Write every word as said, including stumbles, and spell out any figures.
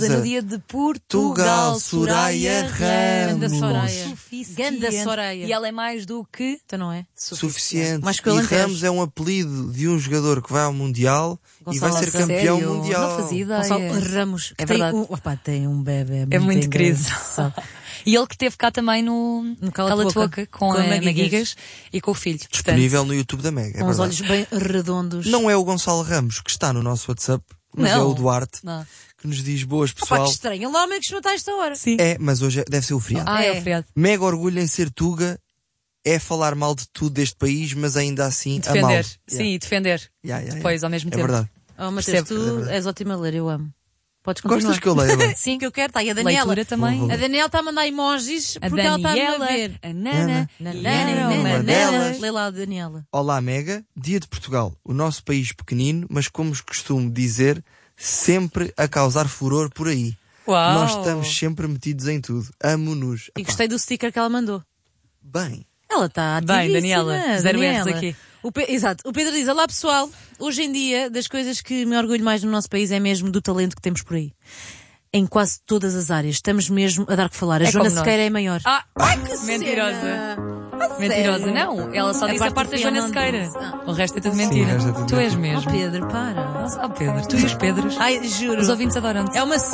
No dia de Portugal, Soraya Ramos. Ganda Soraya. Suficiente. Ganda Soraya. E ela é mais do que... Então não é? Suficiente. Mais que o E Alentejo. Ramos é um apelido de um jogador que vai ao Mundial Gonçalo e vai ser Ramos. campeão Sério? mundial. Não fazia ideia. Gonçalo Ramos. Que É tem verdade. Um, opa, tem um bebê. É muito querido. engraçado. E ele que esteve cá também no, No Cala-te Cala-te Boca, Boca, com, com a a Maguigas. Maguigas e com o filho. Disponível Portanto, no YouTube da Mega. É Com os verdade. olhos bem redondos. Não é o Gonçalo Ramos que está no nosso WhatsApp, mas Não. é o Duarte Não. que nos diz boas, Opa, pessoal. que estranho. Ele normalmente costuma estar a esta hora. Sim. É, mas hoje é- deve ser o feriado. Ah, é, É. o feriado. Mega orgulho em ser Tuga é falar mal de tudo deste país, mas ainda assim Defender. amá-lo. Sim, Yeah. e defender. Yeah, yeah, Depois, yeah. ao mesmo É tempo. verdade. Oh, Mateus, Percebo. tu és ótima a ler, eu amo. Podes continuar. Gostas que eu leia bem? Sim, que eu quero. Está aí a Daniela. Leitura também. Vou, vou. A Daniela está a mandar emojis A porque ela está a Daniela, ver. a Nana, Ana, e era uma uma delas. delas. Lê lá a Daniela. Olá, Mega. Dia de Portugal. O nosso país pequenino, mas como costumo dizer, sempre a causar furor por aí. Uau. Nós estamos sempre metidos em tudo. Amo-nos. E Epá, gostei do sticker que ela mandou. Bem. Ela está Bem, ativíssima. Daniela, zero Daniela. erros aqui. O Pe- Exato. O Pedro diz, olá pessoal, hoje em dia das coisas que me orgulho mais no nosso país é mesmo do talento que temos por aí. Em quase todas as áreas. Estamos mesmo a dar que falar. A É Joana como nós. Sequeira é a maior. Ah, que mentirosa. cena! A Mentirosa. sério? Não, ela só A disse a parte parte da do Joana Fiel não Sequeira. disse. Ah. O resto é tudo Sim, mentira. o resto é tudo Tu és mentira. Oh, mesmo. Pedro, para. Ah, Pedro, tu e os Pedros. Ai, juro. Os ouvintes adoram-te. É uma